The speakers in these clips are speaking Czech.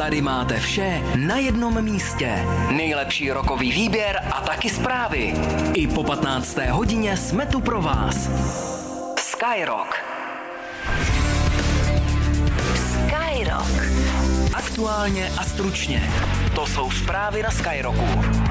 Tady máte vše na jednom místě. Nejlepší rockový výběr a taky zprávy. I po 15. hodině jsme tu pro vás. Skyrock. Skyrock. Aktuálně a stručně. To jsou zprávy na Skyrocku.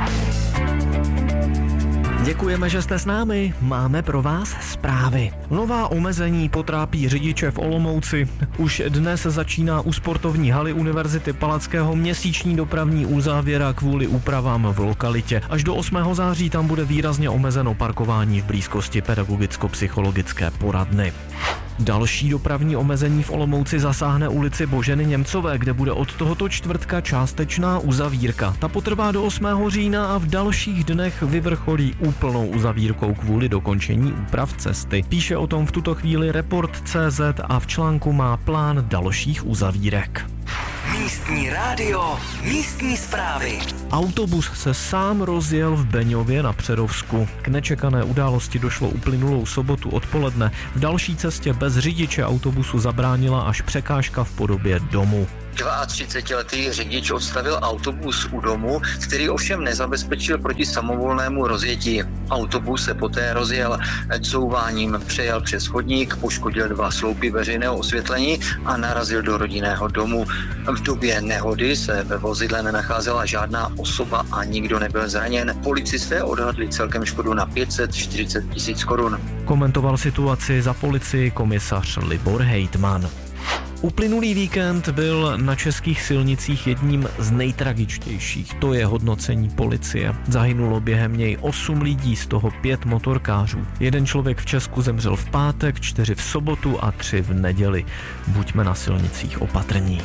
Děkujeme, že jste s námi. Máme pro vás zprávy. Nová omezení potrápí řidiče v Olomouci. Už dnes začíná u sportovní haly Univerzity Palackého měsíční dopravní uzávěra kvůli úpravám v lokalitě. Až do 8. září tam bude výrazně omezeno parkování v blízkosti pedagogicko-psychologické poradny. Další dopravní omezení v Olomouci zasáhne ulici Boženy Němcové, kde bude od tohoto čtvrtka částečná uzavírka. Ta potrvá do 8. října a v dalších dnech vyvrcholí úplnou uzavírkou kvůli dokončení úprav cesty. Píše o tom v tuto chvíli Report.cz a v článku má plán dalších uzavírek. Místní rádio, místní zprávy. Autobus se sám rozjel v Beňově na Přerovsku. K nečekané události došlo uplynulou sobotu odpoledne. V další cestě bez řidiče autobusu zabránila až překážka v podobě domu. 32letý řidič odstavil autobus u domu, který ovšem nezabezpečil proti samovolnému rozjetí. Autobus se poté rozjel couváním, přejel přes chodník, poškodil 2 sloupy veřejného osvětlení a narazil do rodinného domu. V době nehody se ve vozidle nenacházela žádná osoba a nikdo nebyl zraněn. Policisté odhadli celkem škodu na 540 000 korun. Komentoval situaci za policii komisař Libor Hejtman. Uplynulý víkend byl na českých silnicích jedním z nejtragičtějších. To je hodnocení policie. Zahynulo během něj 8 lidí, z toho 5 motorkářů. 1 člověk v Česku zemřel v pátek, 4 v sobotu a 3 v neděli. Buďme na silnicích opatrní.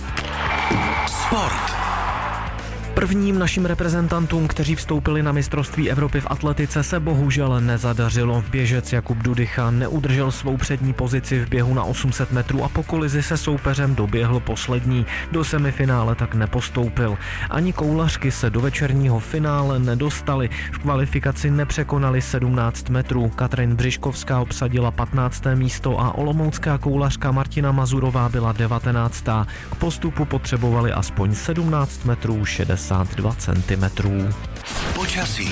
Sport. Prvním našim reprezentantům, kteří vstoupili na mistrovství Evropy v atletice, se bohužel nezadařilo. Běžec Jakub Dudycha neudržel svou přední pozici v běhu na 800 metrů a po kolizi se soupeřem doběhl poslední. Do semifinále tak nepostoupil. Ani koulařky se do večerního finále nedostaly. V kvalifikaci nepřekonali 17 metrů. Katrin Břiškovská obsadila 15. místo a olomoucká koulařka Martina Mazurová byla 19. K postupu potřebovali aspoň 17 metrů 62 centimetrů. Počasí.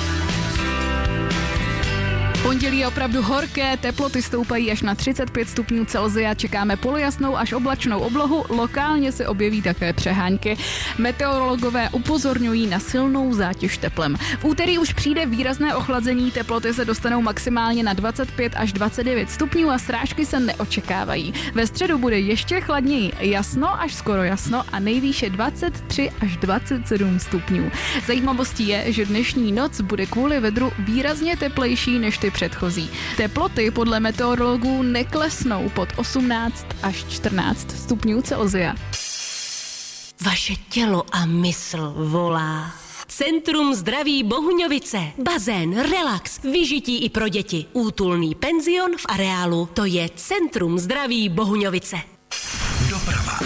Pondělí je opravdu horké, teploty stoupají až na 35 stupňů Celsia, čekáme polojasnou až oblačnou oblohu, lokálně se objeví také přehánky. Meteorologové upozorňují na silnou zátěž teplem. V úterý už přijde výrazné ochlazení, teploty se dostanou maximálně na 25 až 29 stupňů a srážky se neočekávají. Ve středu bude ještě chladněji, jasno až skoro jasno a nejvýše 23 až 27 stupňů. Zajímavostí je, že dnešní noc bude kvůli vedru výrazně teplejší než ty předchozí. Teploty podle meteorologů neklesnou pod 18 až 14 stupňů Celsia. Vaše tělo a mysl volá. Centrum zdraví Bohuňovice. Bazén, relax, vyžití i pro děti. Útulný penzion v areálu. To je Centrum zdraví Bohuňovice. Doprava.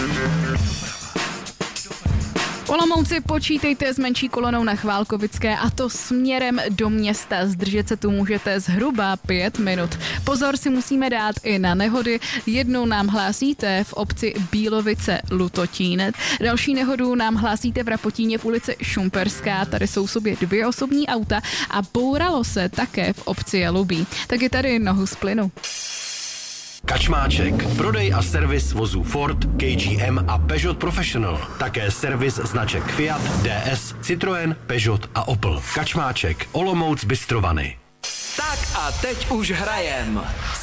Olomouci, počítejte s menší kolonou na Chválkovické a to směrem do města. Zdržet se tu můžete zhruba 5 minut. Pozor si musíme dát i na nehody. Jednou nám hlásíte v obci Bílovice-Lutotín. Další nehodu nám hlásíte v Rapotíně v ulici Šumperská. Tady jsou sobě 2 osobní auta a bouralo se také v obci Jalubí. Tak je tady nohu z plynu. Kačmáček. Prodej a servis vozů Ford, KGM a Peugeot Professional. Také servis značek Fiat, DS, Citroën, Peugeot a Opel. Kačmáček. Olomouc Bystrovany. Tak a teď už hrajem.